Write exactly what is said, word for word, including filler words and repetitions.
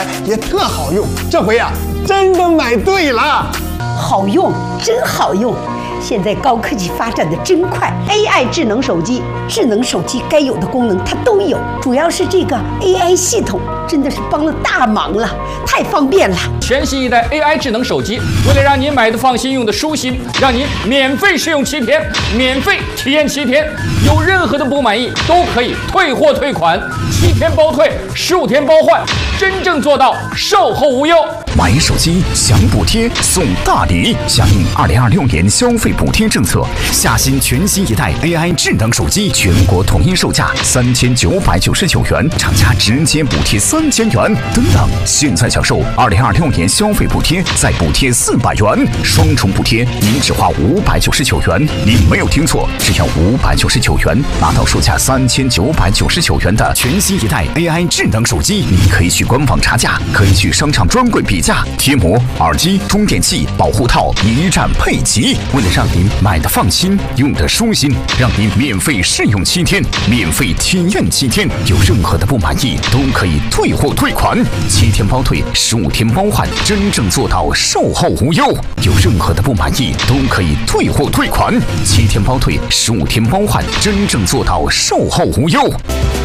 来也特好用。这回呀，真的买对了。 好用，真好用！现在高科技发展的真快 ，A I 智能手机，智能手机该有的功能它都有，主要是这个 A I 系统真的是帮了大忙了，太方便了。 全新一代 A I 智能手机，为了让您买的放心，用的舒心，让您免费试用七天，免费体验七天，有任何的不满意都可以退货退款，七天包退，十五天包换，真正做到售后无忧。 买手机享补贴送大礼，响应二零二六年消费补贴政策，下新全新一代 A I 智能手机，全国统一售价三千九百九十九元，厂家直接补贴三千元。等等，现在享受二零二六年消费补贴，再补贴四百元，双重补贴，您只花五百九十九元。您没有听错，只要五百九十九元，拿到售价三千九百九十九元的全新一代 A I 智能手机。您可以去官网查价，可以去商场专柜比价。贴膜、耳机、充电器、保护套一站配齐，为了让您买的放心，用的舒心，让您免费试用七天，免费体验七天，有任何的不满意都可以退货退款，七天包退，十五天包换，真正做到售后无忧。有任何的不满意都可以退货退款，七天包退，十五天包换，真正做到售后无忧。